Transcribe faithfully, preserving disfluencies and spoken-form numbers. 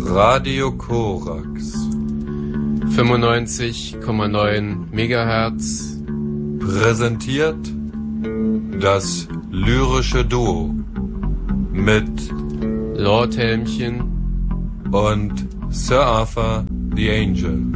Radio Korax fünfundneunzig Komma neun Megahertz präsentiert das lyrische Duo mit Lord Helmchen und Sir Arthur the Angel.